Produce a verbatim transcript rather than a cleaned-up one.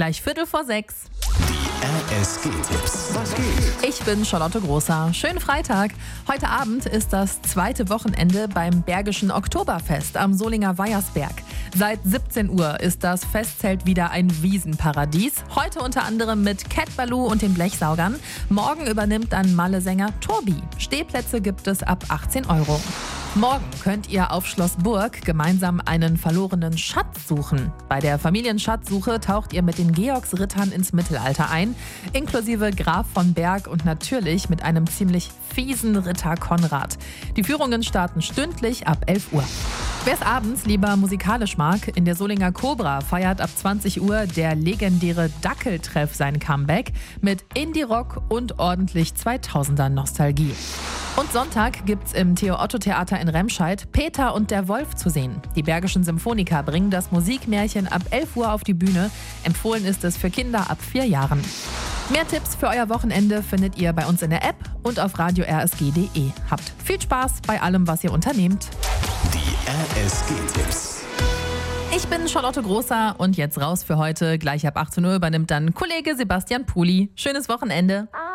Gleich Viertel vor sechs. Die R S G-Tipps. Was geht? Ich bin Charlotte Großer. Schönen Freitag. Heute Abend ist das zweite Wochenende beim Bergischen Oktoberfest am Solinger Weiersberg. Seit siebzehn Uhr ist das Festzelt wieder ein Wiesenparadies. Heute unter anderem mit Cat Ballou und den Blechsaugern. Morgen übernimmt dann Malle-Sänger Torbi. Stehplätze gibt es ab achtzehn Euro. Morgen könnt ihr auf Schloss Burg gemeinsam einen verlorenen Schatz suchen. Bei der Familienschatzsuche taucht ihr mit den Georgsrittern ins Mittelalter ein, inklusive Graf von Berg und natürlich mit einem ziemlich fiesen Ritter Konrad. Die Führungen starten stündlich ab elf Uhr. Wer es abends lieber musikalisch mag, in der Solinger Cobra feiert ab zwanzig Uhr der legendäre Dackeltreff sein Comeback mit Indie-Rock und ordentlich zweitausender Nostalgie. Und Sonntag gibt's im Theo-Otto-Theater in Remscheid Peter und der Wolf zu sehen. Die Bergischen Symphoniker bringen das Musikmärchen ab elf Uhr auf die Bühne. Empfohlen ist es für Kinder ab vier Jahren. Mehr Tipps für euer Wochenende findet ihr bei uns in der App und auf radio r s g punkt d e. Habt viel Spaß bei allem, was ihr unternehmt. Die R S G-Tipps. Ich bin Charlotte Großer und jetzt raus für heute. Gleich ab achtzehn Uhr übernimmt dann Kollege Sebastian Puli. Schönes Wochenende.